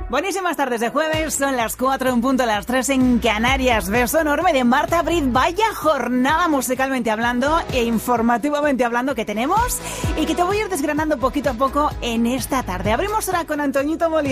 Buenísimas tardes de jueves, son las 4 en punto, las 3 en Canarias. Beso enorme de Marta Brit. Vaya jornada musicalmente hablando e informativamente hablando que tenemos y que te voy a ir desgranando poquito a poco en esta tarde. Abrimos ahora con Antoñito Molina.